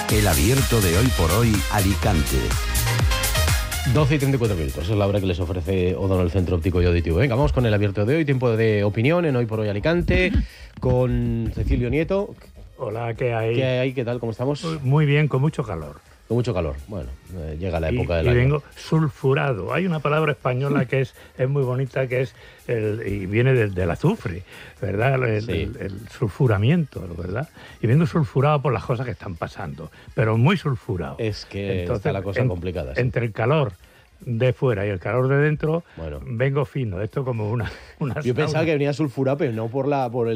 El abierto de Hoy por Hoy, Alicante. 12 y 34 minutos, es la hora que les ofrece O'Donnell Centro Óptico y Auditivo. Venga, vamos con el abierto de hoy, tiempo de opinión en Hoy por Hoy Alicante, con Cecilio Nieto. Hola, ¿qué hay? ¿Qué hay? ¿Qué tal? ¿Cómo estamos? Muy bien, con mucho calor. Con mucho calor. Bueno, llega la época del año. Y vengo sulfurado. Hay una palabra española que es muy bonita, que es y viene del azufre, ¿verdad? El sulfuramiento, ¿verdad? Y vengo sulfurado por las cosas que están pasando, pero muy sulfurado. Es que está la cosa complicada. Sí. Entre el calor de fuera y el calor de dentro, bueno, vengo fino. Esto como una yo pensaba que venía sulfurado, pero no por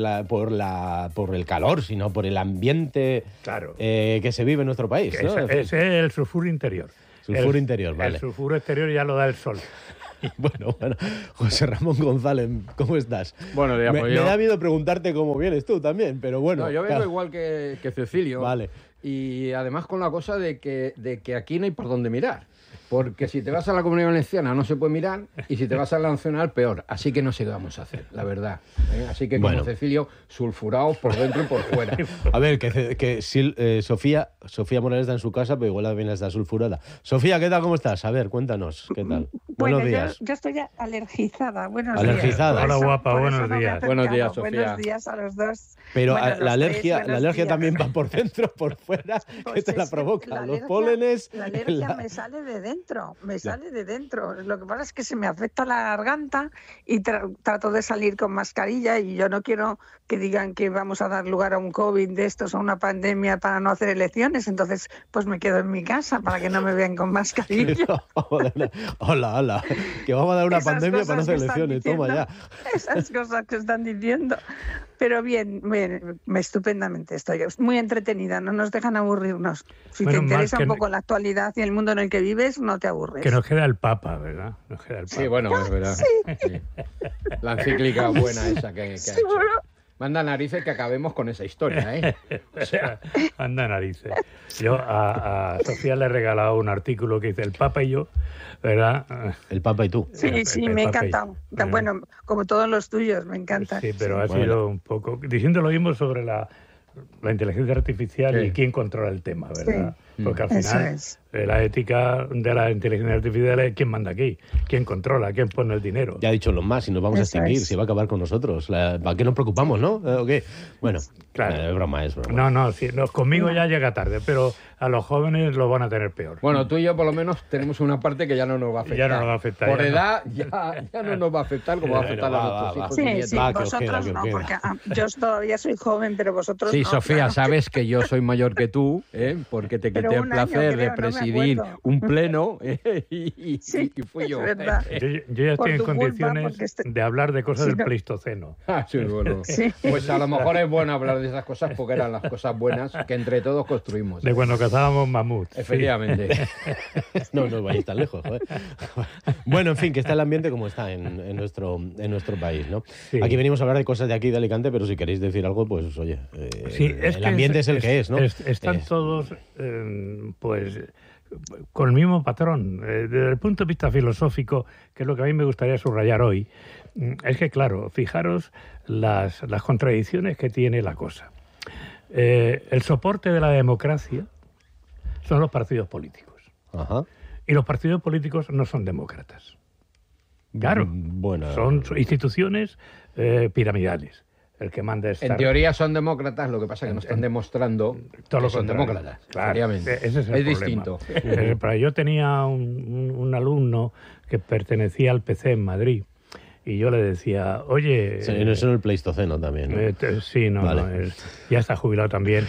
el calor, sino por el ambiente, claro, que se vive en nuestro país, ¿no? Ese es el sulfuro interior. Sulfuro interior, vale. El sulfuro exterior ya lo da el sol. Bueno, José Ramón González, ¿cómo estás? Buenos días, me da miedo preguntarte cómo vienes tú también, pero bueno. No, yo vengo igual que Cecilio. Vale. Y además con la cosa de que aquí no hay por dónde mirar. Porque si te vas a la Comunidad Valenciana no se puede mirar, y si te vas a la Nacional, peor. Así que no sé qué vamos a hacer, la verdad. Así que como Cecilio, sulfurados por dentro y por fuera. A ver, que Sofía Morales está en su casa, pero igual también está sulfurada. Sofía, ¿qué tal? ¿Cómo estás? A ver, cuéntanos, ¿qué tal? Bueno, buenos días. Yo estoy alergizada. Buenos ¿Alergizada? días. Hola, guapa, buenos días. Buenos días, Sofía. Buenos días a los dos. Pero bueno, la alergia también va por dentro, por fuera. ¿Qué te la provoca? Los pólenes. La alergia me sale de dentro, sale de dentro. Lo que pasa es que se me afecta la garganta y trato de salir con mascarilla, y yo no quiero que digan que vamos a dar lugar a un COVID de estos, a una pandemia, para no hacer elecciones. Entonces, pues me quedo en mi casa para que no me vean con mascarilla. Hola, que vamos a dar una pandemia para no hacer elecciones. Toma ya. Esas cosas que están diciendo. Pero bien, estupendamente estoy. Muy entretenida, no nos dejan aburrirnos. Si te interesa un poco la actualidad y el mundo en el que vives, no te aburres. Que nos queda el Papa, ¿verdad? Nos queda el Papa. Sí, bueno, es verdad. Sí. La encíclica buena esa que ha hecho. Manda narices que acabemos con esa historia, ¿eh? O sea, anda narices. Yo a Sofía le he regalado un artículo que dice El Papa y yo, ¿verdad? El Papa y tú. Sí, me encanta. Bueno, como todos los tuyos, me encanta. Sí, pero ha sido un poco... Diciendo lo mismo sobre la inteligencia artificial y quién controla el tema, ¿verdad? Sí. Porque al final la ética de la inteligencia artificial es quién manda aquí, quién controla, quién pone el dinero. Ya ha dicho los más, si nos vamos a extinguir, si va a acabar con nosotros. ¿Para qué nos preocupamos, no? ¿O qué? Bueno, claro. Es broma. No, conmigo ya llega tarde, pero a los jóvenes lo van a tener peor. Bueno, tú y yo por lo menos tenemos una parte que ya no nos va a afectar. Ya no nos va a afectar. Por edad ya no nos va a afectar como va a afectar a nuestros hijos. Sí, vosotros no, porque yo todavía soy joven, pero vosotros no. Sí, Sofía, claro. Sabes que yo soy mayor que tú, porque te quité el placer de presidir un pleno, y fui yo. Yo ya estoy en condiciones de hablar de cosas del Pleistoceno. Sí, bueno. Sí. Pues a lo mejor es bueno hablar de esas cosas porque eran las cosas buenas que entre todos construimos. De cuando cazábamos mamuts. Efectivamente. Sí. No vayáis tan lejos, joder. Bueno, en fin, que está el ambiente como está en nuestro país, ¿no? Sí. Aquí venimos a hablar de cosas de aquí, de Alicante, pero si queréis decir algo, pues oye, el ambiente es el que es, ¿no? Están todos, pues, con el mismo patrón. Desde el punto de vista filosófico, que es lo que a mí me gustaría subrayar hoy, es que, claro, fijaros las contradicciones que tiene la cosa. El soporte de la democracia son los partidos políticos. Ajá. Y los partidos políticos no son demócratas. Claro, son instituciones piramidales. El que manda es... En teoría son demócratas, lo que pasa es que no están demostrando que son demócratas. Claro, ese es el problema. Distinto. Yo tenía un alumno que pertenecía al PC en Madrid, y yo le decía, oye... Eso no es el Pleistoceno también, ¿no? Sí, vale. Ya está jubilado también.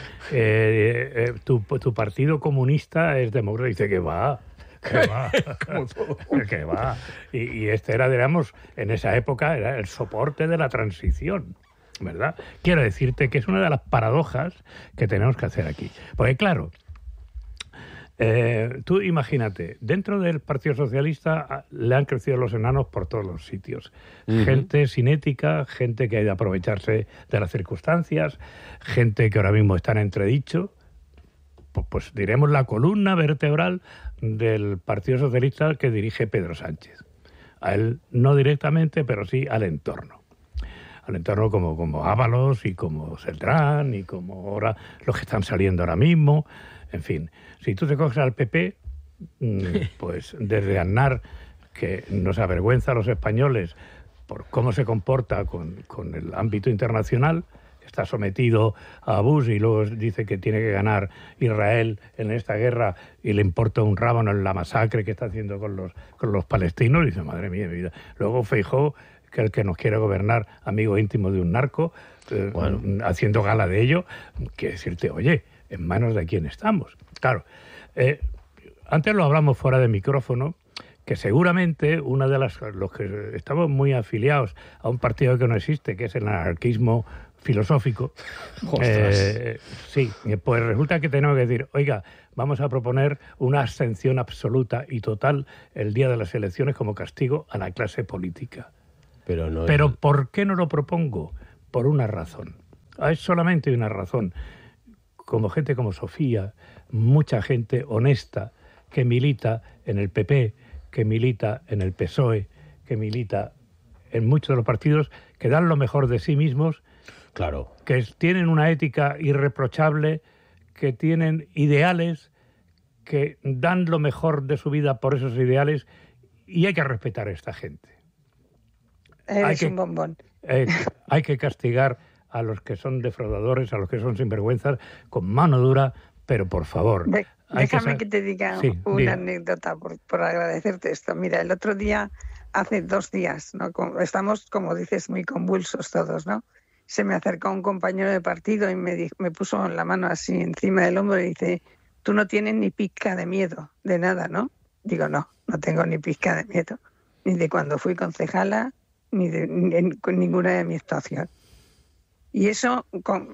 Tu partido comunista es demócrata. Y dice, ¿qué va? ¿Qué va? Y este era, digamos, en esa época, era el soporte de la transición, ¿verdad? Quiero decirte que es una de las paradojas que tenemos que hacer aquí. Porque, claro, tú imagínate, dentro del Partido Socialista le han crecido los enanos por todos los sitios. Gente sin ética, gente que hay de aprovecharse de las circunstancias, gente que ahora mismo está en entredicho. Pues diremos la columna vertebral del Partido Socialista que dirige Pedro Sánchez. A él no directamente, pero sí al entorno. al entorno como Ábalos y como Celdrán y como ahora los que están saliendo ahora mismo. En fin, si tú te coges al PP, pues desde Aznar, que nos avergüenza a los españoles por cómo se comporta con el ámbito internacional, está sometido a Bush y luego dice que tiene que ganar Israel en esta guerra y le importa un rábano en la masacre que está haciendo con los palestinos, y dice, madre mía, mi vida. Luego Feijóo, que el que nos quiere gobernar, amigo íntimo de un narco, haciendo gala de ello, que decirte, oye, ¿en manos de quién estamos? Claro, antes lo hablamos fuera de micrófono, que seguramente los que estamos muy afiliados a un partido que no existe, que es el anarquismo filosófico, sí, pues resulta que tenemos que decir, oiga, vamos a proponer una abstención absoluta y total el día de las elecciones como castigo a la clase política. Pero ¿por qué no lo propongo? Por una razón. Hay solamente una razón. Como gente como Sofía, mucha gente honesta que milita en el PP, que milita en el PSOE, que milita en muchos de los partidos, que dan lo mejor de sí mismos, claro, que tienen una ética irreprochable, que tienen ideales, que dan lo mejor de su vida por esos ideales, y hay que respetar a esta gente. Eres un bombón. Hay que castigar a los que son defraudadores, a los que son sinvergüenzas, con mano dura, pero por favor... Déjame que te diga una anécdota por agradecerte esto. Mira, el otro día, hace 2 días, ¿no? Estamos, como dices, muy convulsos todos, ¿no? Se me acercó un compañero de partido y me puso la mano así encima del hombro y dice, tú no tienes ni pizca de miedo, de nada, ¿no? Digo, no tengo ni pizca de miedo, ni de cuando fui concejala, ni de ninguna de mi actuación. Y eso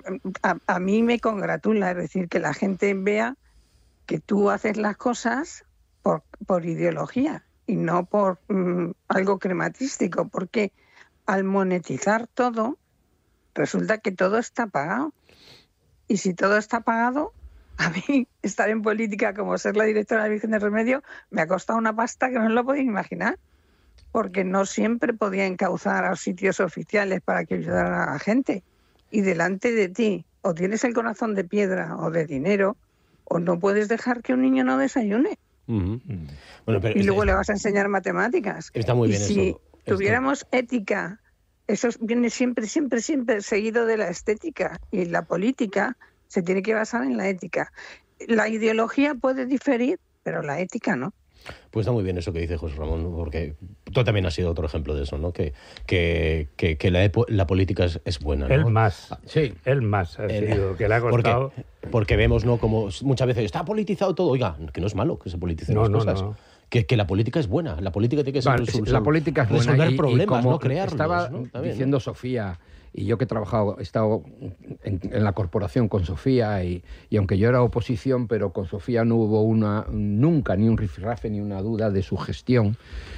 a mí me congratula, es decir, que la gente vea que tú haces las cosas por ideología y no por algo crematístico, porque al monetizar todo, resulta que todo está pagado. Y si todo está pagado, a mí estar en política como ser la directora de la Virgen del Remedio me ha costado una pasta que no lo podéis imaginar, porque no siempre podía encauzar a los sitios oficiales para que ayudaran a la gente. Y delante de ti, o tienes el corazón de piedra o de dinero, o no puedes dejar que un niño no desayune. Uh-huh. Bueno, pero y luego le vas a enseñar matemáticas. Está muy bien. Y si tuviéramos ética, eso viene siempre seguido de la estética. Y la política se tiene que basar en la ética. La ideología puede diferir, pero la ética no. Pues está muy bien eso que dice José Ramón, porque tú también has sido otro ejemplo de eso, ¿no? Que la política es buena, ¿no? El más ha sido, que le ha costado. Porque vemos, ¿no? Como muchas veces está politizado todo. Oiga, que no es malo que se politicen las cosas. No. Que la política es buena. La política tiene que ser la política es buena, resolver problemas, y como no crearlos. Estaba ¿no? diciendo Sofía, y yo que he estado en la corporación con Sofía, y aunque yo era oposición, pero con Sofía no hubo nunca ni un rifirrafe ni una duda de su gestión.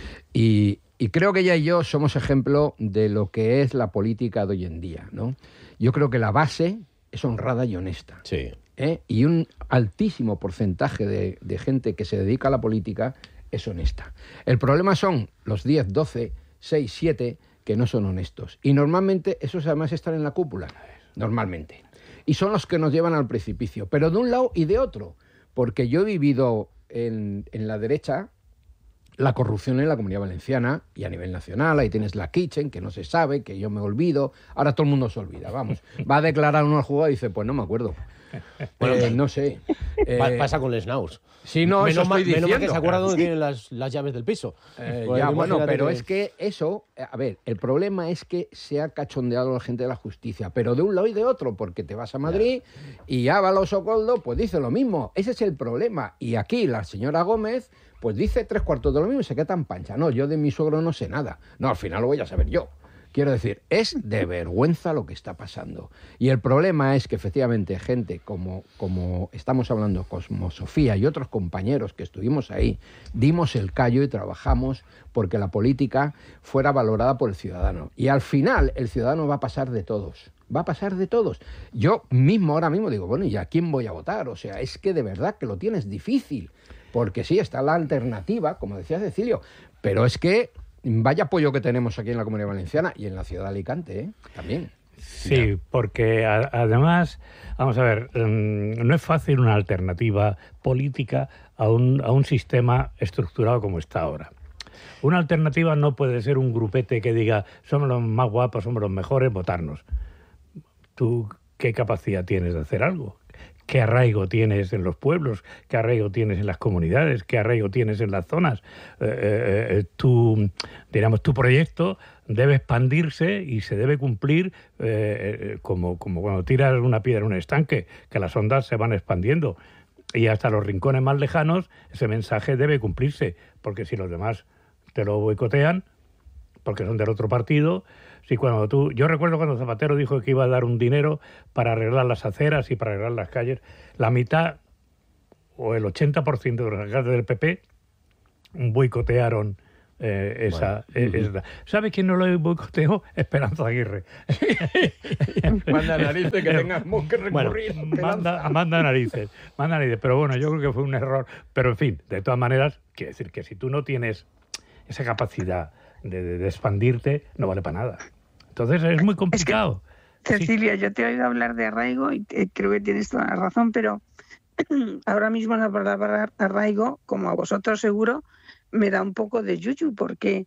Y creo que ella y yo somos ejemplo de lo que es la política de hoy en día, ¿no? Yo creo que la base es honrada y honesta. Sí. Y un altísimo porcentaje de gente que se dedica a la política es honesta. El problema son los 10, 12, 6, 7... que no son honestos. Y normalmente esos además están en la cúpula, normalmente. Y son los que nos llevan al precipicio, pero de un lado y de otro. Porque yo he vivido en la derecha la corrupción en la Comunidad Valenciana y a nivel nacional. Ahí tienes la Kitchen, que no se sabe, que yo me olvido. Ahora todo el mundo se olvida, vamos. Va a declarar uno al juzgado y dice, pues no me acuerdo. Bueno, no sé. Pasa con les Naus. Sí, no, eso estoy diciendo. Menos mal que se acuerda dónde tienen las llaves del piso. Ya, bueno, pero es que eso... A ver, el problema es que se ha cachondeado a la gente de la justicia, pero de un lado y de otro, porque te vas a Madrid y Ábalos o Coldo pues dice lo mismo. Ese es el problema. Y aquí la señora Gómez pues dice 3/4 de lo mismo y se queda tan pancha. No, yo de mi suegro no sé nada. No, al final lo voy a saber yo. Quiero decir, es de vergüenza lo que está pasando. Y el problema es que efectivamente gente como estamos hablando, como Sofía y otros compañeros que estuvimos ahí, dimos el callo y trabajamos porque la política fuera valorada por el ciudadano. Y al final el ciudadano va a pasar de todos. Va a pasar de todos. Yo ahora mismo digo, bueno, ¿y a quién voy a votar? O sea, es que de verdad que lo tienes difícil. Porque sí, está la alternativa, como decía Cecilio, pero es que vaya apoyo que tenemos aquí en la Comunidad Valenciana y en la ciudad de Alicante, también. Sí, porque además, vamos a ver, no es fácil una alternativa política a un sistema estructurado como está ahora. Una alternativa no puede ser un grupete que diga somos los más guapos, somos los mejores, votarnos. ¿Tú qué capacidad tienes de hacer algo? ¿Qué arraigo tienes en los pueblos? ¿Qué arraigo tienes en las comunidades? ¿Qué arraigo tienes en las zonas? Tu proyecto debe expandirse y se debe cumplir como cuando tiras una piedra en un estanque, que las ondas se van expandiendo. Y hasta los rincones más lejanos ese mensaje debe cumplirse, porque si los demás te lo boicotean, porque son del otro partido. Yo recuerdo cuando Zapatero dijo que iba a dar un dinero para arreglar las aceras y para arreglar las calles, la mitad o el 80% de los alcaldes del PP boicotearon esa. ¿Sabe quién no lo boicoteó? Esperanza Aguirre. Manda narices que tengamos que recurrir. Bueno, manda narices. Pero bueno, yo creo que fue un error. Pero en fin, de todas maneras, quiere decir que si tú no tienes esa capacidad de expandirte, no vale para nada. Entonces es muy complicado. Cecilia, yo te he oído hablar de arraigo y creo que tienes toda la razón, pero ahora mismo la palabra arraigo, como a vosotros seguro, me da un poco de yuyu, porque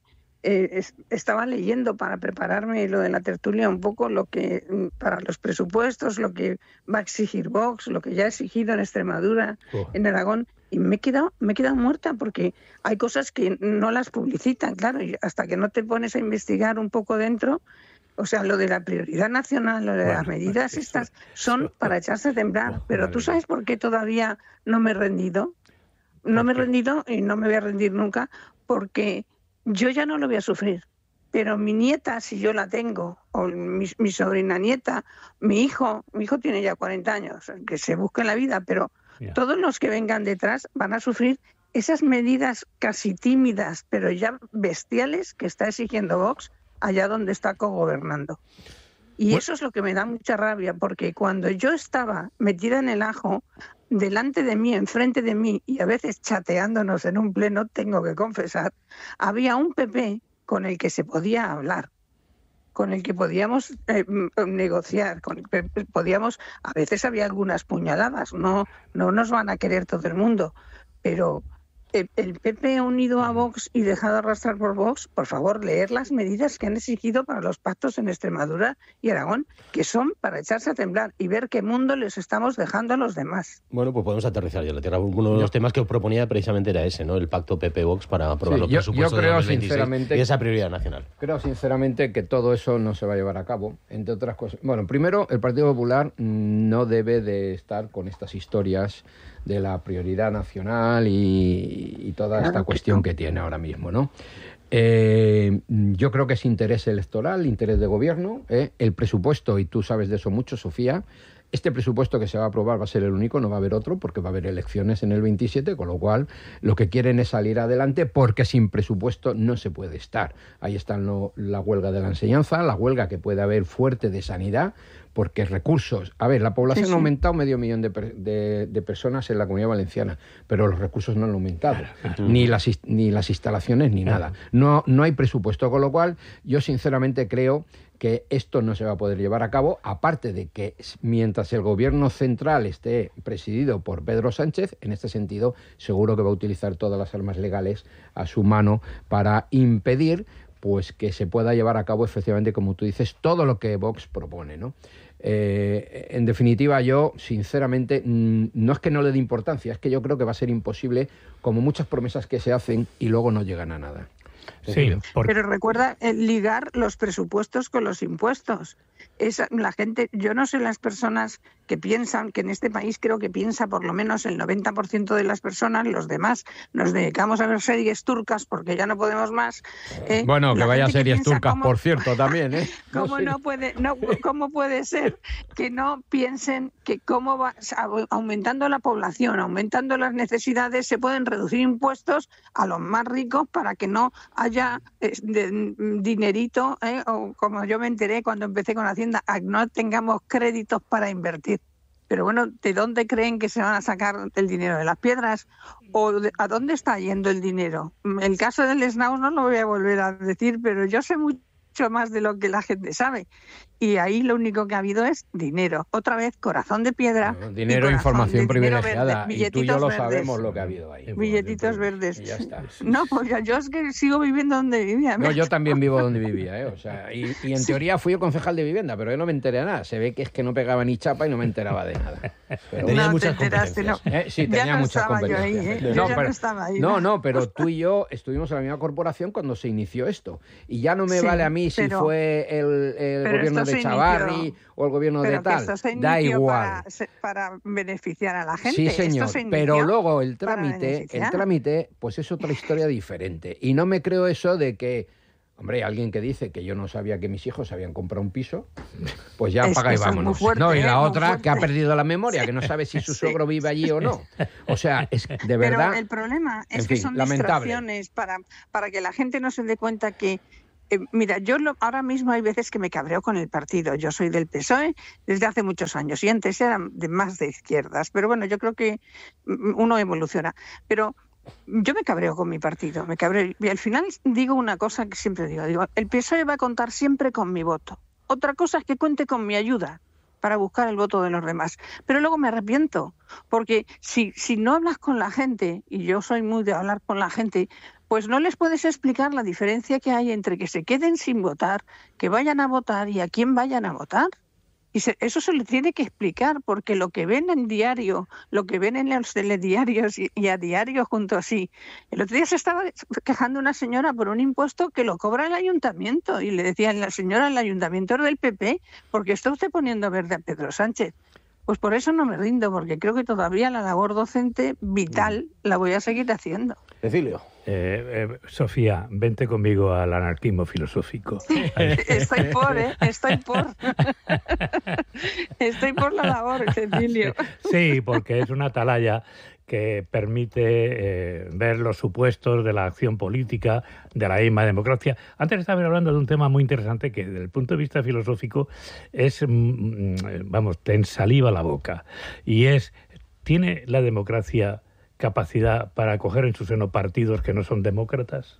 estaba leyendo para prepararme lo de la tertulia un poco lo que para los presupuestos, lo que va a exigir Vox, lo que ya ha exigido en Extremadura, en Aragón, y me he quedado muerta, porque hay cosas que no las publicitan, claro, y hasta que no te pones a investigar un poco dentro. O sea, lo de la prioridad nacional, lo de las medidas estas son para echarse a temblar. Pero ¿tú sabes por qué todavía no me he rendido? No me he rendido y no me voy a rendir nunca, porque yo ya no lo voy a sufrir. Pero mi nieta, si yo la tengo, o mi sobrina nieta, mi hijo tiene ya 40 años, que se busque la vida, pero todos los que vengan detrás van a sufrir esas medidas casi tímidas, pero ya bestiales, que está exigiendo Vox allá donde está cogobernando. Y eso es lo que me da mucha rabia, porque cuando yo estaba metida en el ajo, delante de mí, enfrente de mí, y a veces chateándonos en un pleno, tengo que confesar, había un PP con el que se podía hablar, con el que podíamos negociar, podíamos, a veces había algunas puñaladas, no nos van a querer todo el mundo, pero el PP unido a Vox y dejado arrastrar por Vox, por favor, leer las medidas que han exigido para los pactos en Extremadura y Aragón, que son para echarse a temblar y ver qué mundo les estamos dejando a los demás. Bueno, pues podemos aterrizar ya la tierra. Uno de los temas que os proponía precisamente era ese, ¿no? El pacto PP-Vox para aprobar los presupuestos yo creo, de 2026 sinceramente, y esa prioridad nacional. Creo sinceramente que todo eso no se va a llevar a cabo, entre otras cosas. Bueno, primero, el Partido Popular no debe de estar con estas historias de la prioridad nacional y toda esta cuestión que tiene ahora mismo, ¿no? Yo creo que es interés electoral, interés de gobierno, el presupuesto, y tú sabes de eso mucho, Sofía. Este presupuesto que se va a aprobar va a ser el único, no va a haber otro, porque va a haber elecciones en el 27, con lo cual lo que quieren es salir adelante, porque sin presupuesto no se puede estar. Ahí está la huelga de la enseñanza, la huelga que puede haber fuerte de sanidad, porque recursos... A ver, la población ha aumentado 500.000 de personas en la Comunidad Valenciana, pero los recursos no han aumentado, ni las instalaciones, ni nada. No hay presupuesto, con lo cual yo sinceramente creo que esto no se va a poder llevar a cabo, aparte de que mientras el gobierno central esté presidido por Pedro Sánchez, en este sentido seguro que va a utilizar todas las armas legales a su mano para impedir pues que se pueda llevar a cabo efectivamente, como tú dices, todo lo que Vox propone, ¿no? En definitiva, yo sinceramente no es que no le dé importancia, es que yo creo que va a ser imposible, como muchas promesas que se hacen y luego no llegan a nada. Sí, pero recuerda ligar los presupuestos con los impuestos. La gente, yo no sé las personas que piensan, que en este país creo que piensa por lo menos el 90% de las personas, los demás nos dedicamos a ver series turcas porque ya no podemos más. Bueno, que vaya series turcas, por cierto, también. ¿Cómo puede ser que no piensen que aumentando la población, aumentando las necesidades, se pueden reducir impuestos a los más ricos para que no haya dinerito, o como yo me enteré cuando empecé con Hacienda, no tengamos créditos para invertir? Pero bueno, ¿de dónde creen que se van a sacar el dinero? ¿De las piedras? ¿O a dónde está yendo el dinero? El caso del SNAU no lo voy a volver a decir, pero yo sé mucho más de lo que la gente sabe. Y ahí lo único que ha habido es dinero. Otra vez, corazón de piedra. Dinero, información privilegiada. Verde, y tú y yo lo verdes. Sabemos lo que ha habido ahí. Billetitos verdes. Y ya está. No, pues yo es que sigo viviendo donde vivía. No, yo también vivo donde vivía, O sea, y en teoría fui concejal de vivienda, pero yo no me enteré de nada. Se ve que es que no pegaba ni chapa y no me enteraba de nada. Pero tenía muchas competencias. No. Sí, tenía muchas competencias. Yo no estaba ahí. No, pero tú y yo estuvimos en la misma corporación cuando se inició esto. Y ya no me vale a mí si fue el gobierno de Chavarri o el gobierno de tal. Da igual. Para beneficiar a la gente. Sí, señor. Pero luego el trámite, pues es otra historia diferente. Y no me creo eso de que, hombre, alguien que dice que yo no sabía que mis hijos habían comprado un piso, pues ya paga y vámonos. Fuerte, no, y la otra que ha perdido la memoria, que no sabe si su suegro vive allí o no. O sea, es de verdad. Pero el problema es que son distracciones para que la gente no se dé cuenta que mira, ahora mismo hay veces que me cabreo con el partido. Yo soy del PSOE desde hace muchos años y antes era más de izquierdas. Pero bueno, yo creo que uno evoluciona. Pero yo me cabreo con mi partido. Me cabreo. Y al final digo una cosa que siempre digo, el PSOE va a contar siempre con mi voto. Otra cosa es que cuente con mi ayuda para buscar el voto de los demás. Pero luego me arrepiento, porque si no hablas con la gente, y yo soy muy de hablar con la gente, pues no les puedes explicar la diferencia que hay entre que se queden sin votar, que vayan a votar y a quién vayan a votar. Y eso se le tiene que explicar, porque lo que ven en diario, lo que ven en los telediarios y a diario junto así. El otro día se estaba quejando una señora por un impuesto que lo cobra el ayuntamiento y le decía la señora, el ayuntamiento es del PP, porque está usted poniendo verde a Pedro Sánchez. Pues por eso no me rindo, porque creo que todavía la labor docente vital la voy a seguir haciendo. Cecilio. Sofía, vente conmigo al anarquismo filosófico. Estoy por la labor, Cecilio. Sí, porque es una atalaya que permite ver los supuestos de la acción política, de la misma democracia. Antes estaba hablando de un tema muy interesante que desde el punto de vista filosófico es, te ensaliva la boca. Y ¿tiene la democracia capacidad para acoger en su seno partidos que no son demócratas?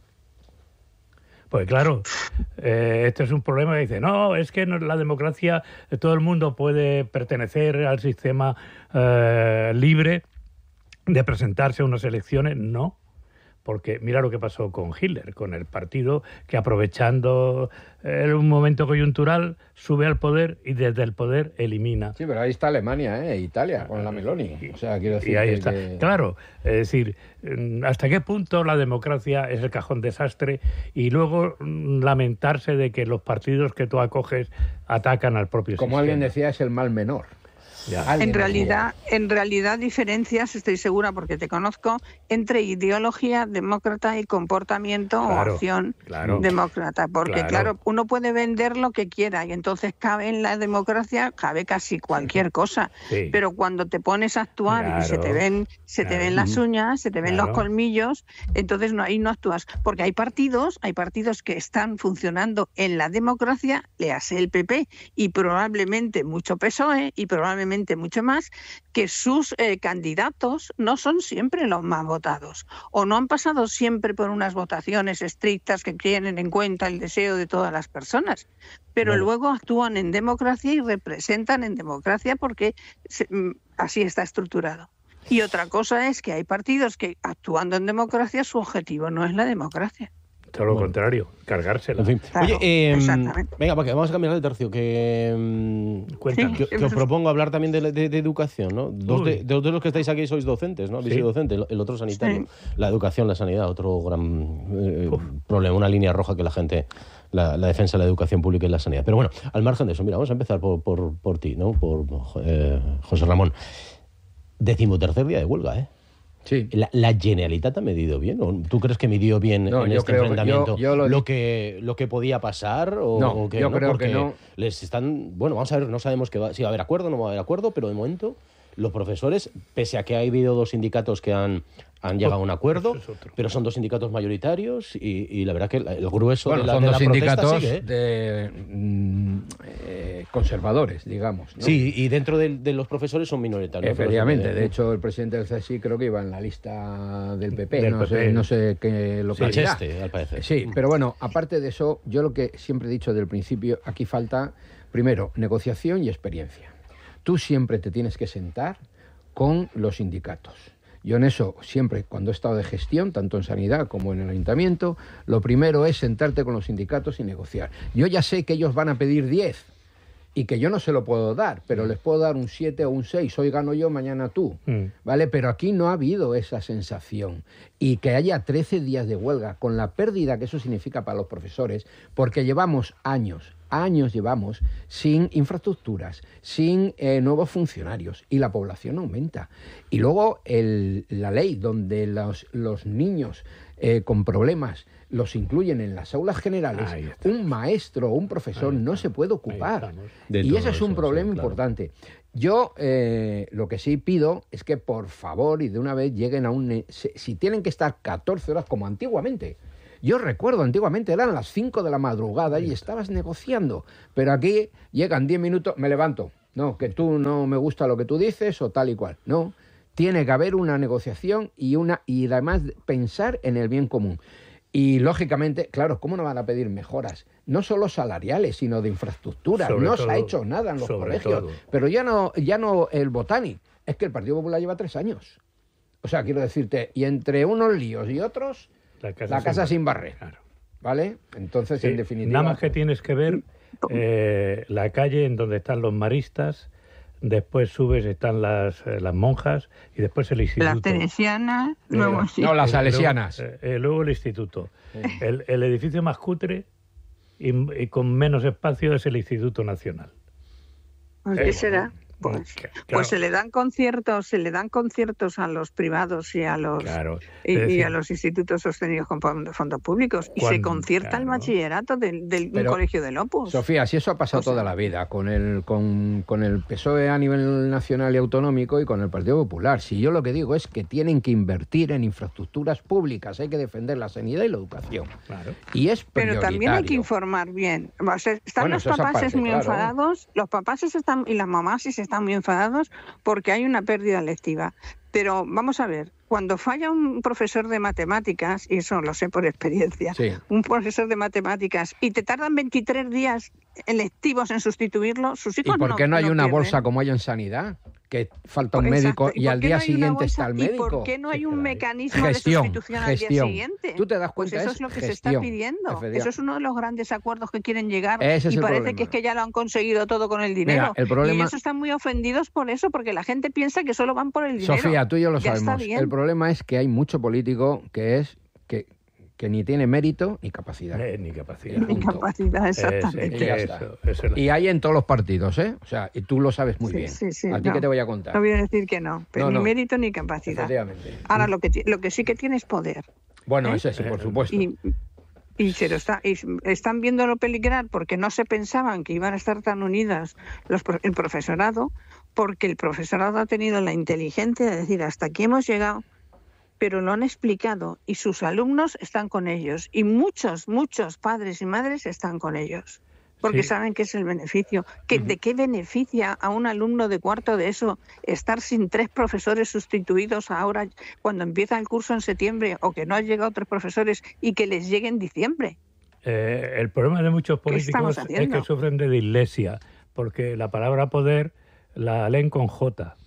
Pues claro, este es un problema que dice, no, es que la democracia, todo el mundo puede pertenecer al sistema libre de presentarse a unas elecciones. No, porque mira lo que pasó con Hitler, con el partido que aprovechando un momento coyuntural sube al poder y desde el poder elimina. Sí, pero ahí está Alemania, Italia, con la Meloni. O sea, quiero decir y ahí está. Claro, es decir, ¿hasta qué punto la democracia es el cajón desastre y luego lamentarse de que los partidos que tú acoges atacan al propio sistema? Como alguien decía, es el mal menor. En realidad diferencias, estoy segura porque te conozco, entre ideología demócrata y comportamiento o acción demócrata, porque claro, uno puede vender lo que quiera y entonces cabe en la democracia, cabe casi cualquier cosa, pero cuando te pones a actuar y se te ven las uñas, se te ven los colmillos, entonces ahí no actúas, porque hay partidos que están funcionando en la democracia, le hace el PP y probablemente mucho PSOE y probablemente mucho más, que sus candidatos no son siempre los más votados o no han pasado siempre por unas votaciones estrictas que tienen en cuenta el deseo de todas las personas, pero luego actúan en democracia y representan en democracia porque así está estructurado. Y otra cosa es que hay partidos que actuando en democracia su objetivo no es la democracia. Todo lo contrario, cargársela. En fin. Claro, oye, venga, porque vamos a cambiar de tercio, que os propongo hablar también de educación, ¿no? Dos de los que estáis aquí sois docentes, ¿no? Habéis sido docente, el otro sanitario. Sí. La educación, la sanidad, otro gran problema, una línea roja que la gente, la defensa de la educación pública y la sanidad. Pero bueno, al margen de eso, mira, vamos a empezar por ti, ¿no? Por José Ramón. 13º día de huelga, ¿eh? Sí. ¿La Generalitat ha medido bien? ¿O tú crees que midió bien en este enfrentamiento lo que podía pasar? ¿O que yo creo porque que no. Les están... Bueno, vamos a ver, no sabemos si va a haber acuerdo o no va a haber acuerdo, pero de momento los profesores, pese a que ha habido 2 sindicatos que han han llegado a un acuerdo, pero son 2 sindicatos mayoritarios y la verdad que el grueso de la son 2 sindicatos sigue, conservadores, digamos, ¿no? Sí, y dentro de los profesores son minoritarios. Efectivamente, de hecho el presidente del CSIC creo que iba en la lista del PP, no sé qué localidad. Sí, al parecer. Sí, pero bueno, aparte de eso, yo lo que siempre he dicho desde el principio, aquí falta, primero, negociación y experiencia. Tú siempre te tienes que sentar con los sindicatos. Yo en eso siempre, cuando he estado de gestión, tanto en sanidad como en el ayuntamiento, lo primero es sentarte con los sindicatos y negociar. Yo ya sé que ellos van a pedir 10 y que yo no se lo puedo dar, pero les puedo dar un 7 o un 6, hoy gano yo, mañana tú, ¿vale? Pero aquí no ha habido esa sensación. Y que haya 13 días de huelga, con la pérdida que eso significa para los profesores, porque llevamos años llevamos sin infraestructuras, sin nuevos funcionarios, y la población aumenta. Y luego la ley donde los niños con problemas los incluyen en las aulas generales, un maestro o un profesor no se puede ocupar. Y ese es un problema importante. Yo lo que sí pido es que por favor y de una vez lleguen a si tienen que estar 14 horas como antiguamente. Yo recuerdo, antiguamente eran las 5 de la madrugada y estabas negociando, pero aquí llegan 10 minutos, me levanto. No, que tú no me gusta lo que tú dices o tal y cual. No, tiene que haber una negociación y además pensar en el bien común. Y lógicamente, claro, ¿cómo no van a pedir mejoras? No solo salariales, sino de infraestructura. No se ha hecho nada en los colegios. Pero ya no el Botani. Es que el Partido Popular lleva 3 años. O sea, quiero decirte, y entre unos líos y otros, la casa sin barrer. Claro. ¿Vale? Entonces, en definitiva... Nada más que tienes que ver la calle en donde están los maristas, después subes, están las monjas, y después el instituto. Las teresianas, luego sí. No, las salesianas. Luego el instituto. El edificio más cutre y con menos espacio es el Instituto Nacional. ¿Qué será? Pues se le dan conciertos a los privados y a los y a los institutos sostenidos con fondos públicos y se concierta el bachillerato del colegio del Opus. Sofía, si eso ha pasado toda la vida con el PSOE a nivel nacional y autonómico y con el Partido Popular. Si yo lo que digo es que tienen que invertir en infraestructuras públicas, hay que defender la sanidad y la educación. Claro. Y es prioritario. Pero también hay que informar bien. Están los papases muy enfadados, los papases y las mamás están muy enfadados porque hay una pérdida lectiva. Pero vamos a ver, cuando falla un profesor de matemáticas, y eso lo sé por experiencia, un profesor de matemáticas, y te tardan 23 días lectivos en sustituirlo, sus hijos no. ¿Y por qué no hay una bolsa como hay en sanidad? Que falta un médico y al día siguiente está el médico. ¿Y por qué no hay un mecanismo de sustitución al día siguiente? ¿Tú te das cuenta? Pues eso es lo que se está pidiendo. Eso es uno de los grandes acuerdos que quieren llegar y parece que es que ya lo han conseguido todo con el dinero. Mira, el problema... Y ellos están muy ofendidos por eso, porque la gente piensa que solo van por el dinero. Sofía, tú y yo lo sabemos. El problema es que hay mucho político que ni tiene mérito ni capacidad. Ni capacidad. Ni capacidad, exactamente. Y hay en todos los partidos, ¿eh? O sea, y tú lo sabes muy bien. Sí, ¿A ti qué te voy a contar? No voy a decir que no, pero ni mérito ni capacidad. Efectivamente. Ahora, lo que sí que tiene es poder. Bueno, ese sí, por supuesto. Y están viéndolo peligrar porque no se pensaban que iban a estar tan unidas el profesorado, porque el profesorado ha tenido la inteligencia de decir hasta aquí hemos llegado, pero lo han explicado y sus alumnos están con ellos y muchos padres y madres están con ellos porque saben que es el beneficio. ¿De qué beneficia a un alumno de cuarto de ESO estar sin 3 profesores sustituidos ahora cuando empieza el curso en septiembre, o que no han llegado 3 profesores y que les llegue en diciembre? El problema de muchos políticos es que sufren de dislexia, porque la palabra poder la leen con J.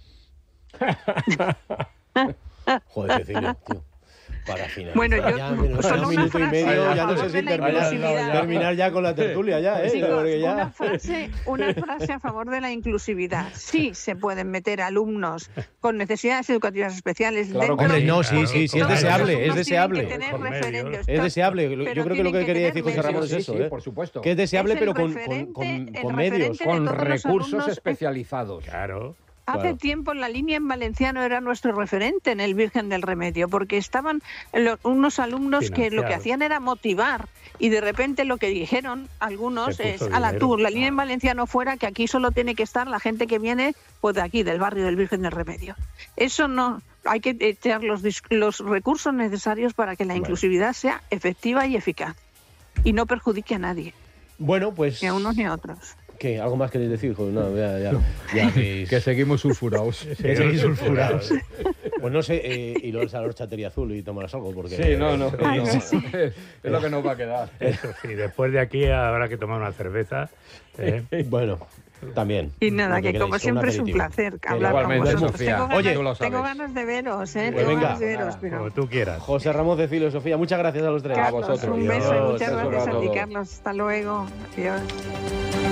Joder, Cecilia, tío. Para finalizar. Bueno, yo solo un minuto y medio, ya no sé si terminar ya con la tertulia ya, ¿eh? Chicos, una frase a favor de la inclusividad. Sí se pueden meter alumnos con necesidades educativas especiales dentro. Hombre, no, sí, es deseable, es deseable. Es deseable. Yo creo que lo que quería decir José Ramón es eso, ¿eh? Por supuesto. Que es deseable, pero con medios. Con recursos especializados. Claro. Hace tiempo la línea en valenciano era nuestro referente en el Virgen del Remedio, porque estaban unos alumnos que lo que hacían era motivar, y de repente lo que dijeron algunos es, la línea en valenciano fuera, que aquí solo tiene que estar la gente que viene pues de aquí, del barrio del Virgen del Remedio. Eso no, hay que echar los recursos necesarios para que la inclusividad sea efectiva y eficaz y no perjudique a nadie. Bueno, pues... Ni a unos ni a otros. ¿Qué? ¿Algo más queréis decir? Joder, no, ya que seguimos sulfurados. Que seguís sulfurados. Pues no sé, y luego a la horchatería azul y tomarás algo, porque... Sí, no. Es lo que nos va a quedar. Eso sí, después de aquí habrá que tomar una cerveza. Bueno, también. Y nada, que como siempre es un placer hablar con vosotros. Tengo ganas de veros, Pues tengo venga, ganas de veros, pero... Como tú quieras. José Ramos de Filosofía, muchas gracias a los tres. Carlos, a vosotros. un beso y muchas Dios. gracias a ti, Carlos. Hasta luego. Adiós.